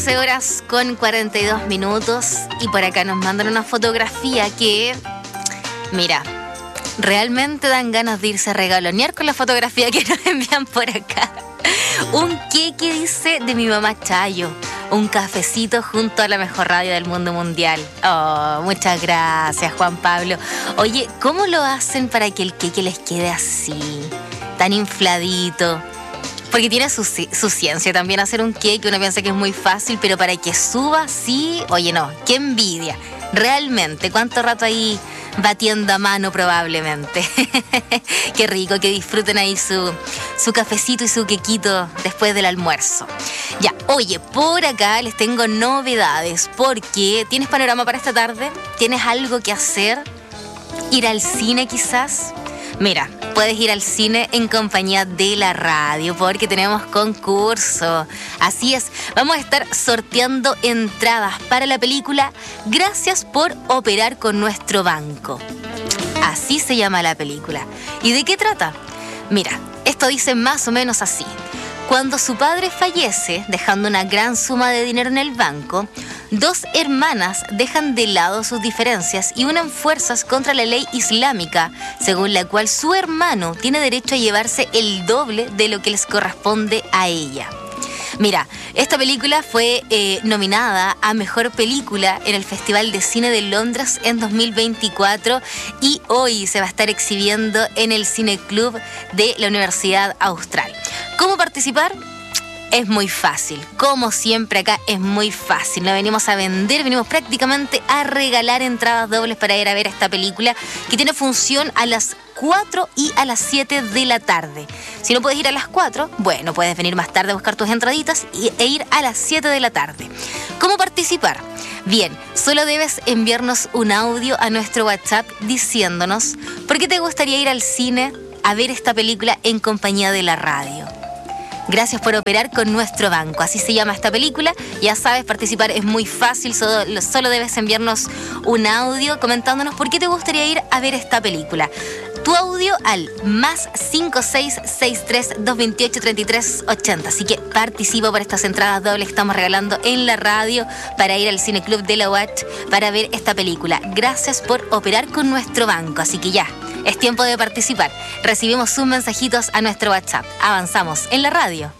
12 horas con 42 minutos y por acá nos mandan una fotografía que, mira, realmente dan ganas de irse a regalonear con la fotografía que nos envían por acá. Un queque, dice, de mi mamá Chayo. Un cafecito junto a la mejor radio del mundo mundial. Oh, muchas gracias, Juan Pablo. Oye, ¿cómo lo hacen para que el queque les quede así, tan infladito? Porque tiene su ciencia también hacer un queque. Uno piensa que es muy fácil, pero para que suba así, oye, no, qué envidia. Realmente, ¿cuánto rato ahí batiendo a mano probablemente? Qué rico, que disfruten ahí su cafecito y su quequito después del almuerzo. Ya, oye, por acá les tengo novedades, porque ¿tienes panorama para esta tarde? ¿Tienes algo que hacer? ¿Ir al cine quizás? Mira, puedes ir al cine en compañía de la radio porque tenemos concurso. Así es, vamos a estar sorteando entradas para la película Gracias por operar con nuestro banco. Así se llama la película. ¿Y de qué trata? Mira, esto dice más o menos así. Cuando su padre fallece, dejando una gran suma de dinero en el banco, dos hermanas dejan de lado sus diferencias y unen fuerzas contra la ley islámica, según la cual su hermano tiene derecho a llevarse el doble de lo que les corresponde a ella. Mira, esta película fue nominada a Mejor Película en el Festival de Cine de Londres en 2024 y hoy se va a estar exhibiendo en el Cineclub de la Universidad Austral. ¿Cómo participar? Es muy fácil, como siempre acá es muy fácil. No venimos a vender, venimos prácticamente a regalar entradas dobles para ir a ver esta película que tiene función a las 4 y a las 7 de la tarde. Si no puedes ir a las 4, bueno, puedes venir más tarde a buscar tus entraditas e ir a las 7 de la tarde. ¿Cómo participar? Bien, solo debes enviarnos un audio a nuestro WhatsApp diciéndonos por qué te gustaría ir al cine a ver esta película en compañía de la radio. Gracias por operar con nuestro banco. Así se llama esta película. Ya sabes, participar es muy fácil. Solo debes enviarnos un audio comentándonos por qué te gustaría ir a ver esta película. Tu audio al +5663 228 3380. Así que participa por estas entradas dobles que estamos regalando en la radio para ir al Cineclub de la UACH para ver esta película. Gracias por operar con nuestro banco. Así que ya, es tiempo de participar. Recibimos sus mensajitos a nuestro WhatsApp. Avanzamos en la radio.